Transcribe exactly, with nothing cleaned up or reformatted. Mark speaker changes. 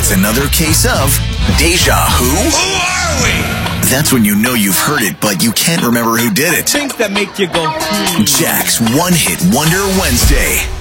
Speaker 1: It's another case of Deja Who?
Speaker 2: Who are we?
Speaker 1: That's when you know you've heard it, but you can't remember who did it.
Speaker 3: Things that make you go, hmm.
Speaker 1: Jack's One Hit Wonder Wednesday.